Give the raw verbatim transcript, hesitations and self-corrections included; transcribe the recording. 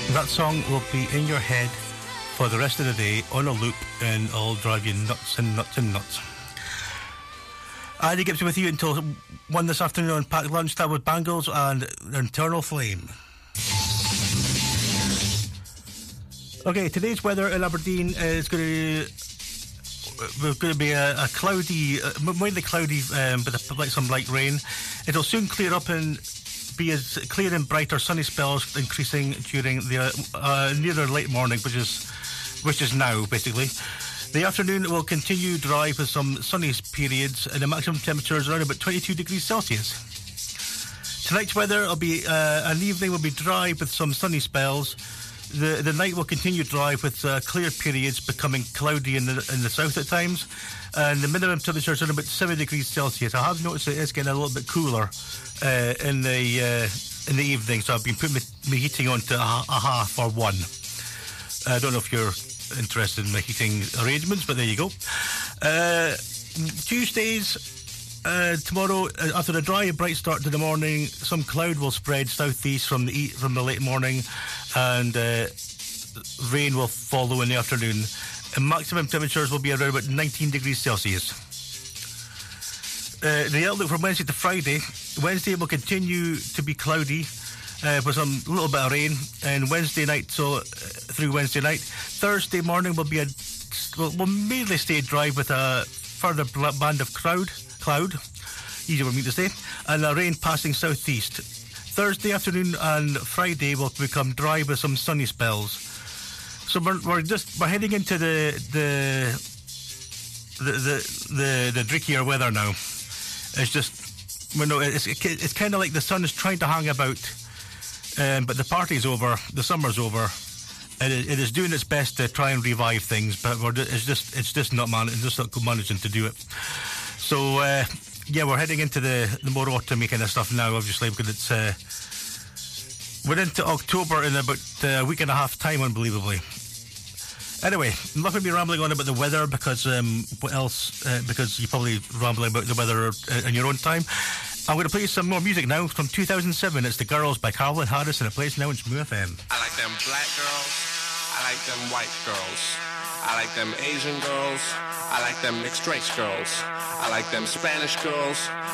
That song will be in your head for the rest of the day on a loop, and it'll drive you nuts and nuts and nuts. Andy Gibson with you until one this afternoon on Packed Lunch. That with Bangles and Internal Flame. Okay, today's weather in Aberdeen is going to we're going to be a, a cloudy, uh, mainly cloudy, um, with a, like some light rain. It'll soon clear up and be as clear and brighter sunny spells increasing during the uh, uh, nearer late morning, which is which is now basically. The afternoon will continue dry with some sunny periods, and the maximum temperature is around about twenty-two degrees Celsius. Tonight's weather will be uh, an evening will be dry with some sunny spells. The the night will continue dry with uh, clear periods becoming cloudy in the in the south at times, and the minimum temperature is around about seven degrees Celsius. I have noticed it is getting a little bit cooler uh, in the uh, in the evening, so I've been putting my, my heating on to a, a half or one. I don't know if you're interested in my heating arrangements, but there you go. Uh, Tuesdays. Uh, tomorrow, uh, after a dry and bright start to the morning, some cloud will spread southeast from the e- from the late morning, and uh, rain will follow in the afternoon. And maximum temperatures will be around about nineteen degrees Celsius. Uh, the outlook from Wednesday to Friday. Wednesday will continue to be cloudy uh, with some little bit of rain, and Wednesday night, so uh, through Wednesday night. Thursday morning will be a will, will mainly stay dry with a further band of cloud. Cloud, easier for me to say, and uh, rain passing southeast. Thursday afternoon and Friday will become dry with some sunny spells. So we're, we're just we're heading into the the the the the, the trickier weather now. It's just well, no, it's it's kind of like the sun is trying to hang about, um, but the party's over, the summer's over. And it, it is doing its best to try and revive things, but we're, it's just it's just not man, it's just not managing to do it. So, uh, yeah, we're heading into the, the more autumny kind of stuff now, obviously, because it's uh, we're into October in about a week and a half time, unbelievably. Anyway, I'm not going to be rambling on about the weather, because um, what else? Uh, because you're probably rambling about the weather uh, in your own time. I'm going to play some more music now from two thousand seven. It's The Girls by Calvin Harris, and it plays now in Smooth F M. I like them black girls. I like them white girls. I like them Asian girls. I like them mixed race girls. I like them Spanish girls.